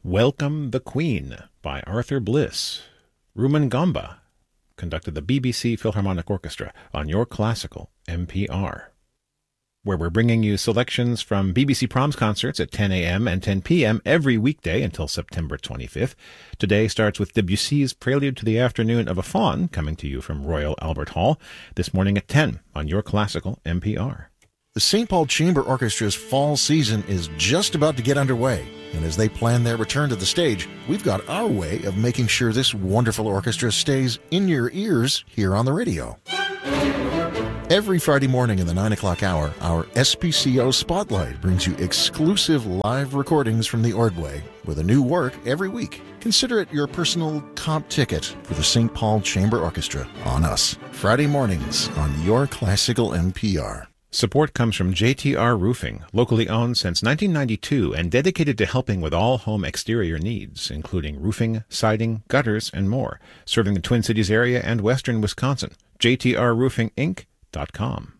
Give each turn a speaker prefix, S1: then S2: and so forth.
S1: Welcome the Queen by Arthur Bliss. Rumangamba conducted the BBC Philharmonic Orchestra on Your Classical NPR, where we're bringing you selections from BBC Proms concerts at 10 a.m. and 10 p.m. every weekday until September 25th. Today starts with Debussy's Prelude to the Afternoon of a Faun, coming to you from Royal Albert Hall, this morning at 10 on Your Classical NPR.
S2: The St. Paul Chamber Orchestra's fall season is just about to get underway, and as they plan their return to the stage, we've got our way of making sure this wonderful orchestra stays in your ears here on the radio. Every Friday morning in the 9 o'clock hour, our SPCO Spotlight brings you exclusive live recordings from the Ordway with a new work every week. Consider it your personal comp ticket for the St. Paul Chamber Orchestra on us. Friday mornings on Your Classical NPR.
S1: Support comes from JTR Roofing, locally owned since 1992 and dedicated to helping with all home exterior needs, including roofing, siding, gutters, and more, serving the Twin Cities area and western Wisconsin. JTRRoofingInc.com.